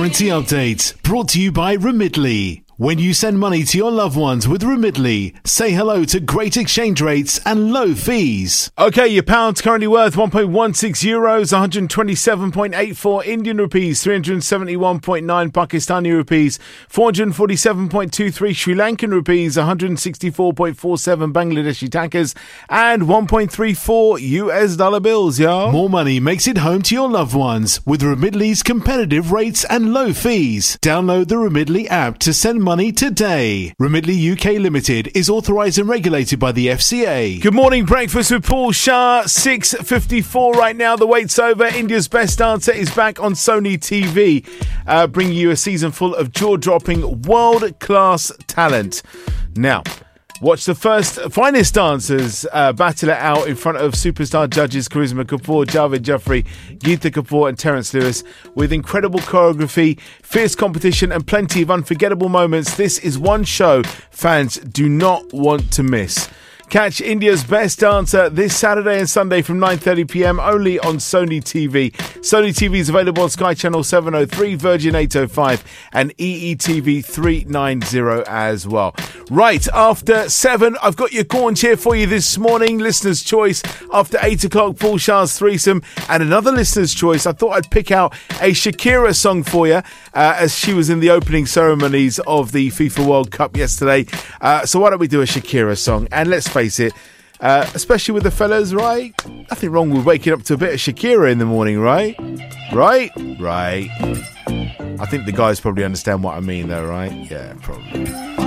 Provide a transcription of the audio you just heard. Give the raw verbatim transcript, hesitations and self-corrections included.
ninety update, brought to you by Remitly. When you send money to your loved ones with Remitly, say hello to great exchange rates and low fees. Okay, your pound's currently worth one point one six euros, one hundred twenty-seven point eight four Indian rupees, three hundred seventy-one point nine Pakistani rupees, four hundred forty-seven point two three Sri Lankan rupees, one hundred sixty-four point four seven Bangladeshi takas, and one point three four U S dollar bills, yo. More money makes it home to your loved ones with Remitly's competitive rates and low fees. Download the Remitly app to send money today. Remitly U K Limited is authorised and regulated by the F C A. Good morning, breakfast with Paul Shah. six fifty-four right now. The wait's over. India's Best Dancer is back on Sony T V, uh, bringing you a season full of jaw-dropping, world-class talent. Now, watch the first finest dancers uh, battle it out in front of superstar judges Karisma Kapoor, Javed Jaffrey, Geeta Kapoor and Terence Lewis. With incredible choreography, fierce competition and plenty of unforgettable moments, this is one show fans do not want to miss. Catch India's Best Dancer this Saturday and Sunday from nine thirty p m only on Sony T V. Sony T V is available on Sky Channel seven oh three, Virgin eight oh five and E E T V three ninety as well. Right, after seven, I've got your corns here for you this morning. Listener's Choice after eight o'clock, Paul Shah's Threesome, and another Listener's Choice. I thought I'd pick out a Shakira song for you uh, as she was in the opening ceremonies of the FIFA World Cup yesterday. Uh, so why don't we do a Shakira song? And let's face it, uh, especially with the fellas, right? Nothing wrong with waking up to a bit of Shakira in the morning, right? Right? Right. I think the guys probably understand what I mean though, right? Yeah, probably.